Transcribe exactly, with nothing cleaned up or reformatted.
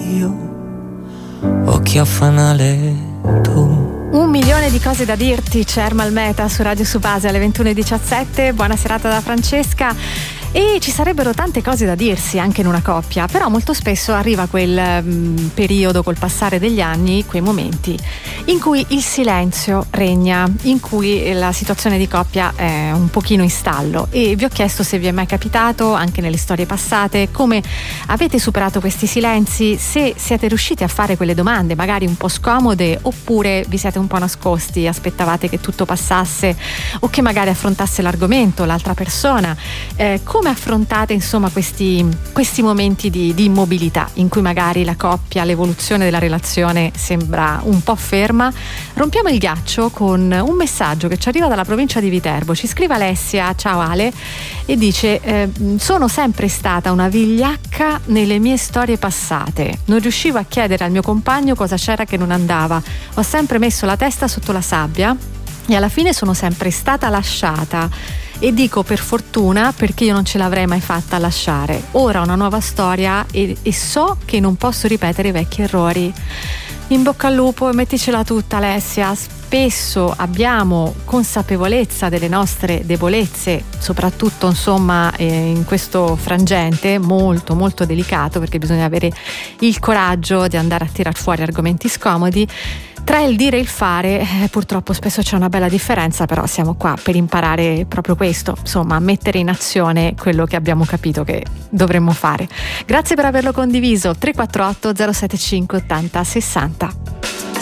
io, occhi a fanale tu. Un milione di cose da dirti, c'è Ermal Meta su Radio Subase alle ventuno e diciassette. Buona serata da Francesca. E ci sarebbero tante cose da dirsi anche in una coppia, però molto spesso arriva quel mh, periodo col passare degli anni, quei momenti in cui il silenzio regna, in cui la situazione di coppia è un pochino in stallo, e vi ho chiesto se vi è mai capitato, anche nelle storie passate, come avete superato questi silenzi, se siete riusciti a fare quelle domande magari un po' scomode, oppure vi siete un po' nascosti, aspettavate che tutto passasse o che magari affrontasse l'argomento l'altra persona. Eh, come affrontate insomma questi, questi momenti di, di immobilità in cui magari la coppia, l'evoluzione della relazione sembra un po' ferma? Rompiamo il ghiaccio con un messaggio che ci arriva dalla provincia di Viterbo. Ci scrive Alessia, ciao Ale, e dice eh, sono sempre stata una vigliacca nelle mie storie passate, non riuscivo a chiedere al mio compagno cosa c'era che non andava, ho sempre messo la testa sotto la sabbia e alla fine sono sempre stata lasciata. E dico per fortuna, perché io non ce l'avrei mai fatta a lasciare. Ora ho una nuova storia e, e so che non posso ripetere i vecchi errori. In bocca al lupo e metticela tutta, Alessia. Spesso abbiamo consapevolezza delle nostre debolezze, soprattutto insomma eh, in questo frangente molto molto delicato, perché bisogna avere il coraggio di andare a tirar fuori argomenti scomodi. Tra il dire e il fare eh, purtroppo spesso c'è una bella differenza, però siamo qua per imparare proprio questo, insomma, mettere in azione quello che abbiamo capito che dovremmo fare. Grazie per averlo condiviso. Tre quattro otto zero sette cinque ottanta sessanta.